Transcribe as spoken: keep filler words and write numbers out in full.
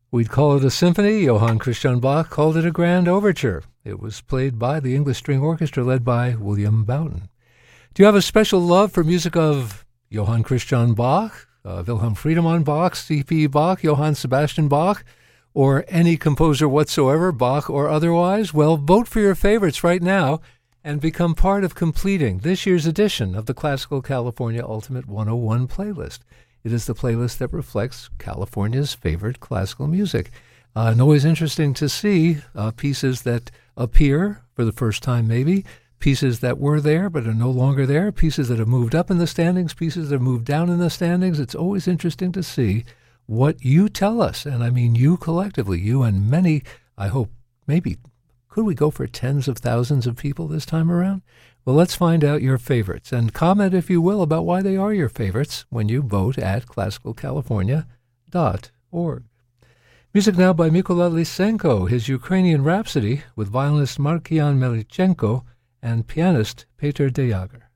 We'd call it a symphony. Johann Christian Bach called it a grand overture. It was played by the English String Orchestra led by William Boughton. Do you have a special love for music of Johann Christian Bach, uh, Wilhelm Friedemann Bach, C P Bach, Johann Sebastian Bach, or any composer whatsoever, Bach or otherwise? Well, vote for your favorites right now and become part of completing this year's edition of the Classical California Ultimate one oh one playlist. It is the playlist that reflects California's favorite classical music. Uh, and always interesting to see uh, pieces that appear for the first time maybe, pieces that were there but are no longer there, pieces that have moved up in the standings, pieces that have moved down in the standings. It's always interesting to see what you tell us, and I mean you collectively, you and many, I hope, maybe, could we go for tens of thousands of people this time around? Well, let's find out your favorites, and comment, if you will, about why they are your favorites when you vote at classical california dot org. Music now by Mykola Lysenko, his Ukrainian Rhapsody, with violinist Markian Melichenko and pianist Peter de Jager.